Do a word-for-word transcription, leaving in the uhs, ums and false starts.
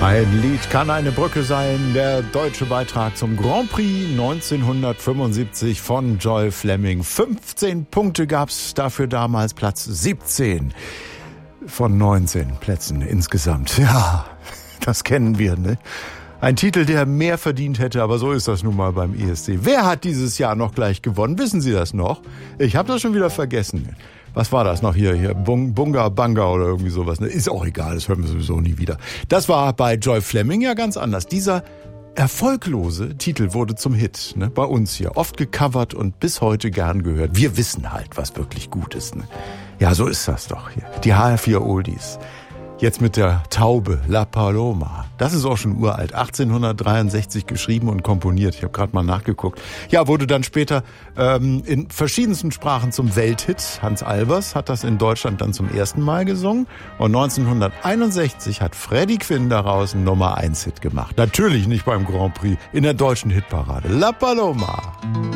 Ein Lied kann eine Brücke sein, der deutsche Beitrag zum Grand Prix neunzehnhundertfünfundsiebzig von Joy Fleming. fünfzehn Punkte gab's dafür damals, Platz siebzehn von neunzehn Plätzen insgesamt. Ja, das kennen wir, ne? Ein Titel, der mehr verdient hätte, aber so ist das nun mal beim E S C. Wer hat dieses Jahr noch gleich gewonnen? Wissen Sie das noch? Ich habe das schon wieder vergessen. Was war das noch hier? hier Bung, Bunga Banga oder irgendwie sowas. Ne? Ist auch egal, das hören wir sowieso nie wieder. Das war bei Joy Fleming ja ganz anders. Dieser erfolglose Titel wurde zum Hit, ne? Bei uns hier. Oft gecovert und bis heute gern gehört. Wir wissen halt, was wirklich gut ist. Ne? Ja, so ist das doch hier. Die H R vier Oldies. Jetzt mit der Taube, La Paloma. Das ist auch schon uralt. achtzehnhundertdreiundsechzig geschrieben und komponiert. Ich habe gerade mal nachgeguckt. Ja, wurde dann später ähm, in verschiedensten Sprachen zum Welthit. Hans Albers hat das in Deutschland dann zum ersten Mal gesungen. Und neunzehnhunderteinundsechzig hat Freddie Quinn daraus einen Nummer eins Hit gemacht. Natürlich nicht beim Grand Prix, in der deutschen Hitparade. La Paloma.